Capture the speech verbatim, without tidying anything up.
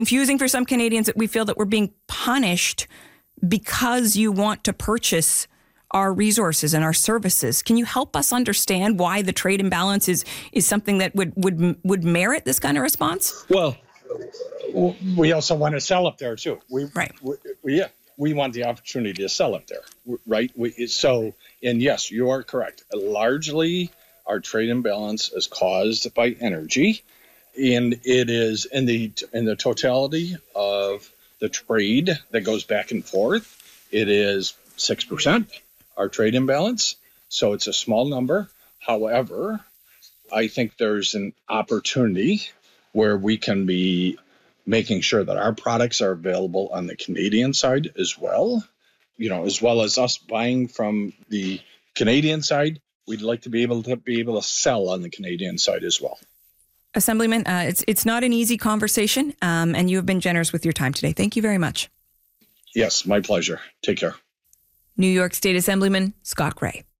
confusing for some Canadians that we feel that we're being punished because you want to purchase our resources and our services. Can you help us understand why the trade imbalance is is something that would would would merit this kind of response? Well, we also want to sell up there too. We, right. We, we, yeah, we want the opportunity to sell up there, right? We, so, and yes, you are correct. Largely, our trade imbalance is caused by energy, and it is in the in the totality of the trade that goes back and forth. It is six percent. Our trade imbalance. So it's a small number. However, I think there's an opportunity where we can be making sure that our products are available on the Canadian side as well, you know, as well as us buying from the Canadian side. We'd like to be able to be able to sell on the Canadian side as well. Assemblyman, uh, it's it's not an easy conversation, um, and you have been generous with your time today. Thank you very much. Yes, my pleasure. Take care. New York State Assemblyman Scott Gray.